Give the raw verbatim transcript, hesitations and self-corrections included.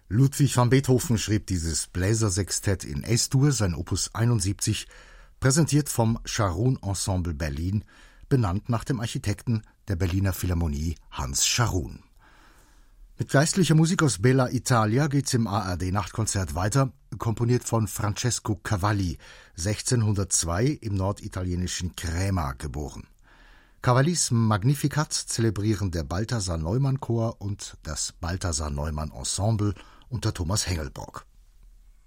Ludwig van Beethoven schrieb dieses Bläsersextett in Es-Dur, sein Opus einundsiebzig, präsentiert vom Scharun Ensemble Berlin, benannt nach dem Architekten der Berliner Philharmonie Hans Scharun. Mit geistlicher Musik aus Bella Italia geht's im A R D-Nachtkonzert weiter, komponiert von Francesco Cavalli, sechzehnhundertzwei im norditalienischen Crema geboren. Cavallis Magnificat zelebrieren der Balthasar Neumann Chor und das Balthasar Neumann Ensemble unter Thomas Hengelborg.